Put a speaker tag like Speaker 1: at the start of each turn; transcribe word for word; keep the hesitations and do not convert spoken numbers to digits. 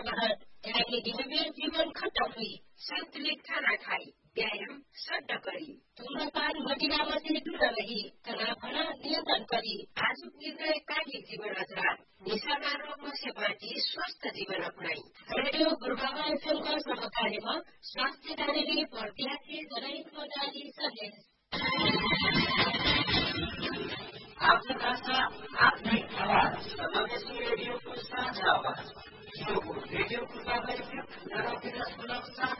Speaker 1: बढ़त यानी दिनभर जीवन खत्म हुई।
Speaker 2: संतुलित खाना खाई, व्यायाम सड्ड करी,
Speaker 1: धूम्रपान मदिरामा से दूर रही, तनाव नियन्त्रण करी।
Speaker 2: आजुक निर्णय कार्य जीवन अथवा निशामा रोगों से बाँची स्वस्थ जीवन अपनाई।
Speaker 1: रेडियो गुरुबाबा एफएमका सहकार्यमा स्वास्थ्य कार्यले प्रत्याशी जनहित मजाली सन्देश।
Speaker 3: आफ्नो भाषा आफ्नै आवाज।